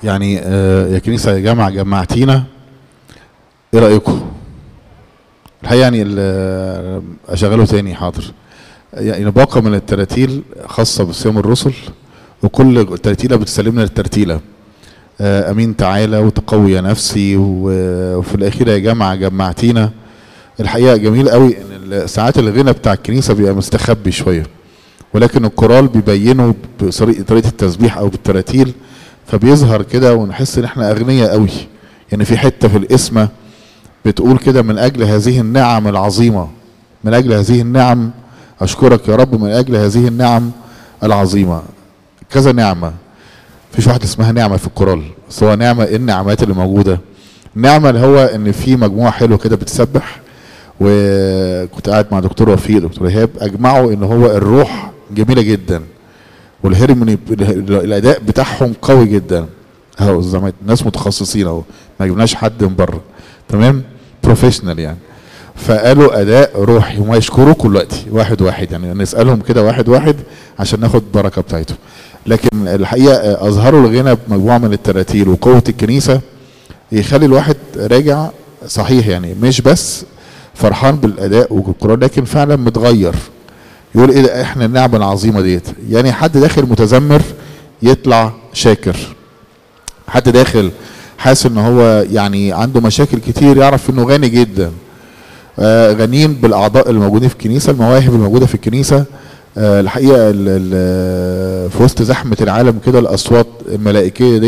يعني يا كنيسة يا جامعة جمعتينا، ايه رأيكم؟ الحقيقة يعني اشغله تاني حاضر. يعني باقة من التراتيل خاصة بصيام الرسل، وكل ترتيلة بتسلمنا للترتيلة. امين تعالى وتقوي يا نفسي، وفي الاخير يا جامعة جمعتينا. الحقيقة جميل قوي ان ساعات الغنى بتاع الكنيسة بيبقى مستخبي شوية، ولكن الكورال بيبينه بطريقة التسبيح او بالتراتيل، فبيظهر كده ونحس ان احنا اغنياء قوي. يعني في حتة في القسمة بتقول كده: من اجل هذه النعم العظيمة، من اجل هذه النعم اشكرك يا رب، من اجل هذه النعم العظيمة. كذا نعمة، مفيش واحدة اسمها نعمة في الكورال، بس هو نعمة. ايه النعمات اللي موجودة؟ النعمة اللي هو ان في مجموعة حلوة كده بتسبح، وكنت قاعد مع دكتور وفيق دكتور ايهاب، اجمعوا ان هو الروح جميلة جدا، والهرموني الاداء بتاعهم قوي جدا. اهو ناس متخصصين اهو، ما جبناش حد من بره، تمام، بروفيشنال يعني. فقالوا اداء روحي، وما يشكروك دلوقتي واحد واحد، يعني نسالهم كده واحد واحد عشان ناخد بركه بتاعتهم. لكن الحقيقه اظهروا الغنى بمجموعه من التراتيل وقوه الكنيسه، يخلي الواحد راجع صحيح، يعني مش بس فرحان بالاداء والقران، لكن فعلا متغير. يقول ايه ده، احنا النعمه العظيمه ديت. يعني حد داخل متذمر يطلع شاكر، حد داخل حاسس ان هو يعني عنده مشاكل كتير يعرف انه غني جدا. غنيين بالاعضاء الموجودين في الكنيسه، المواهب الموجوده في الكنيسه. الحقيقه في وسط زحمه العالم كده الاصوات الملائكيه دي